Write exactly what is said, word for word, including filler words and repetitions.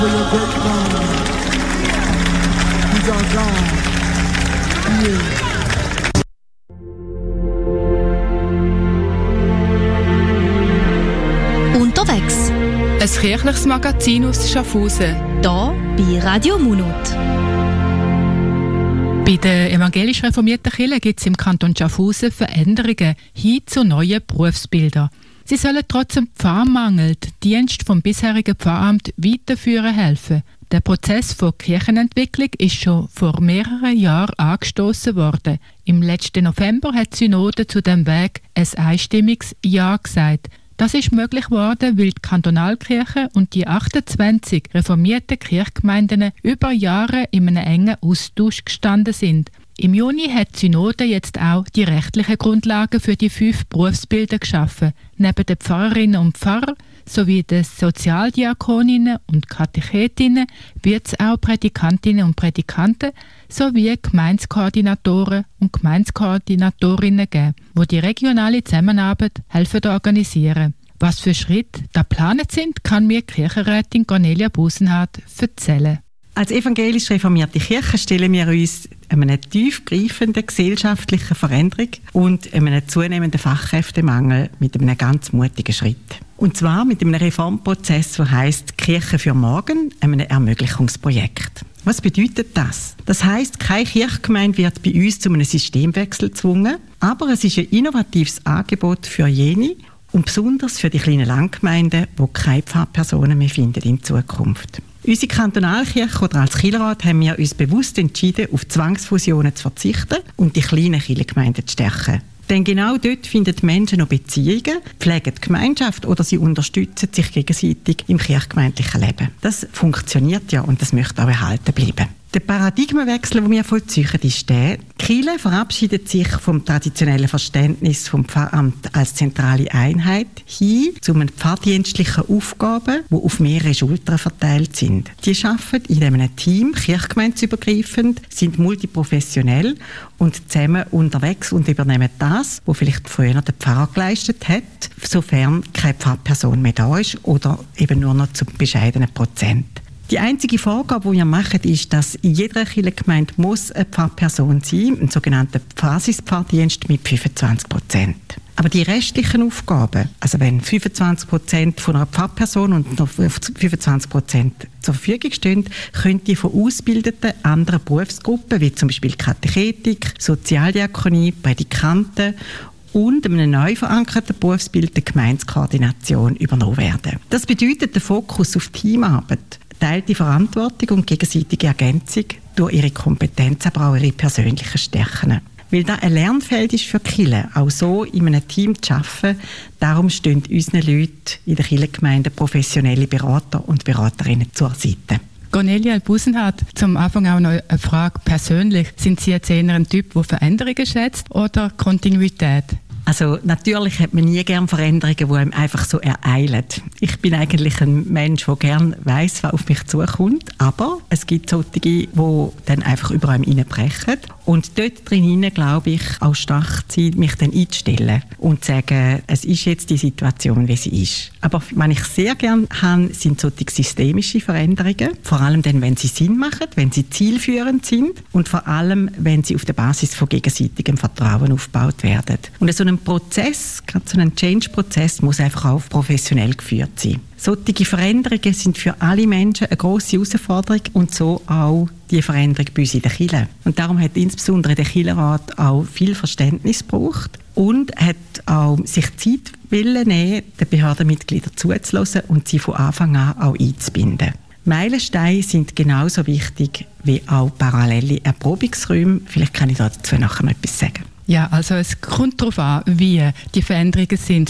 For your great God, He's our God. He is. Unterwegs. Ein kirchliches Magazin aus Schaffhausen. Hier bei Radio Munot. Bei der evangelisch reformierten Kirche gibt es im Kanton Schaffhausen Veränderungen hin zu neuen Berufsbildern. Sie sollen trotz dem Pfarrmangel den Dienst vom bisherigen Pfarramt weiterführen helfen. Der Prozess von Kirchenentwicklung ist schon vor mehreren Jahren angestoßen worden. Im letzten November hat die Synode zu dem Weg ein einstimmiges Ja gesagt. Das ist möglich geworden, weil die Kantonalkirche und die achtundzwanzig reformierten Kirchgemeinden über Jahre in einem engen Austausch gestanden sind. Im Juni hat die Synode jetzt auch die rechtlichen Grundlagen für die fünf Berufsbilder geschaffen. Neben den Pfarrerinnen und Pfarrern sowie den Sozialdiakoninnen und Katechetinnen wird es auch Prädikantinnen und Prädikanten sowie Gemeindekoordinatoren und Gemeindekoordinatorinnen geben, die die regionale Zusammenarbeit helfen organisieren. Was für Schritte da geplant sind, kann mir Kirchenrätin Cornelia Busenhardt erzählen. Als evangelisch reformierte Kirche stellen wir uns einer tiefgreifenden gesellschaftlichen Veränderung und einem zunehmenden Fachkräftemangel mit einem ganz mutigen Schritt. Und zwar mit einem Reformprozess, der heisst «Kirche für morgen», einem Ermöglichungsprojekt. Was bedeutet das? Das heisst, keine Kirchgemeinde wird bei uns zu einem Systemwechsel gezwungen, aber es ist ein innovatives Angebot für jene und besonders für die kleinen Landgemeinden, die keine Pfarrpersonen mehr finden in Zukunft. Unsere Kantonalkirche oder als Kirchenrat haben wir uns bewusst entschieden, auf Zwangsfusionen zu verzichten und die kleinen Kirchengemeinden zu stärken. Denn genau dort finden die Menschen noch Beziehungen, pflegen die Gemeinschaft oder sie unterstützen sich gegenseitig im kirchgemeindlichen Leben. Das funktioniert ja und das möchte auch erhalten bleiben. Der Paradigmenwechsel, den wir vollziehen, ist der: Die Kirche verabschiedet sich vom traditionellen Verständnis vom Pfarramt als zentrale Einheit hin zu einem pfarrdienstlichen Aufgaben, die auf mehrere Schultern verteilt sind. Die arbeiten in einem Team, kirchgemeindeübergreifend, sind multiprofessionell und zusammen unterwegs und übernehmen das, was vielleicht früher der Pfarrer geleistet hat, sofern keine Pfarrperson mehr da ist oder eben nur noch zu bescheidenen Prozent. Die einzige Vorgabe, die wir machen, ist, dass in jeder Kirchengemeinde muss eine Pfarrperson sein, ein sogenannter Basispfarrdienst mit fünfundzwanzig Prozent. Aber die restlichen Aufgaben, also wenn fünfundzwanzig Prozent von einer Pfarrperson und noch fünfundzwanzig Prozent zur Verfügung stehen, können die von ausgebildeten anderen Berufsgruppen, wie zum Beispiel Katechetik, Sozialdiakonie, Prädikanten und einem neu verankerten Berufsbild der Gemeindekoordination übernommen werden. Das bedeutet den Fokus auf Teamarbeit, teilte Verantwortung und gegenseitige Ergänzung durch ihre Kompetenz, aber auch ihre persönlichen Stärken. Weil das ein Lernfeld ist für die Kirche, auch so in einem Team zu arbeiten, darum stehen unseren Leuten in der Kirchengemeinde professionelle Berater und Beraterinnen zur Seite. Cornelia Busenhardt, zum Anfang auch noch eine Frage persönlich. Sind Sie jetzt eher ein Typ, der Veränderungen schätzt oder Kontinuität? Also natürlich hat man nie gerne Veränderungen, die einem einfach so ereilen. Ich bin eigentlich ein Mensch, der gerne weiss, was auf mich zukommt. Aber es gibt solche, die dann einfach über einem reinbrechen. Und dort drinnen, glaube ich, auch stark sein, mich dann einzustellen und zu sagen, es ist jetzt die Situation, wie sie ist. Aber was ich sehr gerne habe, sind solche systemische Veränderungen. Vor allem dann, wenn sie Sinn machen, wenn sie zielführend sind und vor allem, wenn sie auf der Basis von gegenseitigem Vertrauen aufgebaut werden. Und so ein Prozess, gerade so ein Change-Prozess, muss einfach auch professionell geführt sein. Solche Veränderungen sind für alle Menschen eine grosse Herausforderung und so auch die Veränderung bei uns in der Kirche. Und darum hat insbesondere der Kirchenrat auch viel Verständnis gebraucht und hat auch sich Zeit wollen nehmen, den Behördenmitgliedern zuzuhören und sie von Anfang an auch einzubinden. Meilensteine sind genauso wichtig wie auch parallele Erprobungsräume. Vielleicht kann ich dazu nachher noch etwas sagen. Ja, also es kommt darauf an, wie die Veränderungen sind.